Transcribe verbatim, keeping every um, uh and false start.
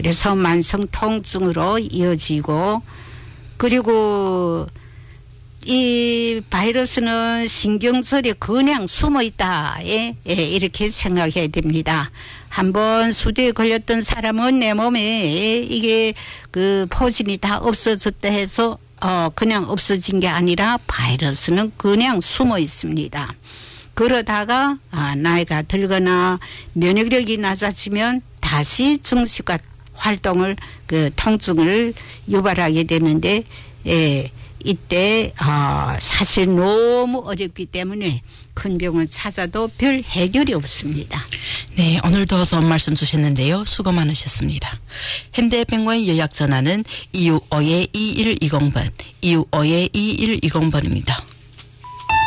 그래서 만성 통증으로 이어지고 그리고 이 바이러스는 신경절에 그냥 숨어 있다. 예, 예, 이렇게 생각해야 됩니다. 한번 수두에 걸렸던 사람은 내 몸에 이게 그 포진이 다 없어졌다 해서 어 그냥 없어진 게 아니라 바이러스는 그냥 숨어 있습니다. 그러다가 아, 나이가 들거나 면역력이 낮아지면 다시 정신과 활동을 그 통증을 유발하게 되는데 예, 이때 어, 사실 너무 어렵기 때문에 큰 병을 찾아도 별 해결이 없습니다. 네, 오늘도 좋은 말씀 주셨는데요. 수고 많으셨습니다. 현대병원 예약 전화는 이육오 이일이공 번, 이육오 이일이공 번입니다.